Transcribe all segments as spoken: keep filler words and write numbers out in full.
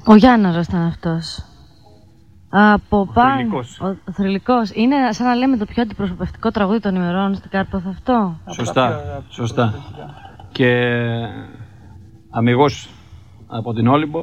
Ο Γιάνναρος ήταν αυτός. Από πάνω. Ο Θρυλικός. Είναι σαν να λέμε το πιο αντιπροσωπευτικό τραγούδι των ημερών στην Κάρπαθο αυτό. Σωστά, σωστά. Και αμιγώς από την Όλυμπο.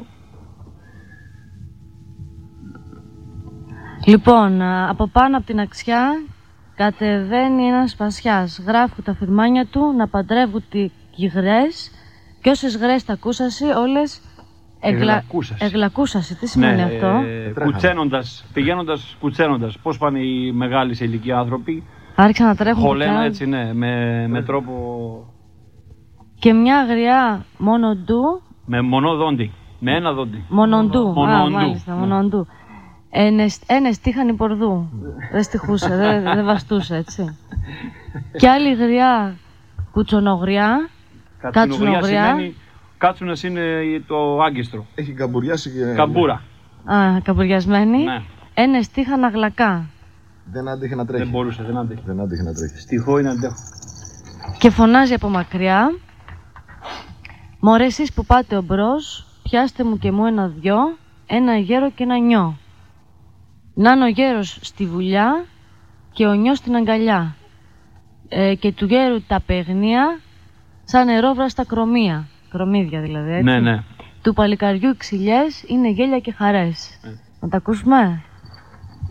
Λοιπόν, από πάνω από την αξιά κατεβαίνει ένας σπασιάς. Γράφουν τα φυρμάνια του να παντρεύουν τις γρές και όσες γρές τα ακούσασαι όλες εγλα... εγλακούσασαι. Τι σημαίνει ναι, αυτό? Ε, κουτσένοντας, πηγαίνοντας κουτσένοντας. Πώς πάνε οι μεγάλοι σε ηλικία άνθρωποι. Άρχισαν να τρέχουν. Χωλένα έτσι, ναι, με, με τρόπο... Και μια γριά μόνο ντου. Με μονό δόντι. Με ένα δόντι. Μονοντού. Α, μάλιστα, μονοντού. Ένα στίχαν υπορδού. Δεν στιχούσε, δεν, δεν βαστούσε, έτσι. Και άλλη γριά κουτσονογριά. Κατσουνογριά σημαίνει... Κάτσουνας είναι το άγκιστρο. Έχει καμπουριάσει και... Καμπούρα. Α, καμπουριασμένη. Ναι. Ένα στίχαν αγλακά. Δεν άντεχε να τρέχει. Δεν μπορούσε, δεν άντεχε. Δεν άντεχε να τρέχει. Στιχώ είναι αντέχω. Και φωνάζει από μακριά. Μωρέ εσείς που πάτε ομπρός, πιάστε μου και μου ένα δυο, ένα γέρο και ένα νιό. Να είναι ο γέρος στη βουλιά και ο νιός στην αγκαλιά. Ε, και του γέρου τα παιγνία σαν νερόβρα στα κρομία. Κρομίδια δηλαδή, έτσι. Ναι, ναι. Του παλικαριού οι ξυλιές είναι γέλια και χαρές. Ε. Να τα ακούσουμε.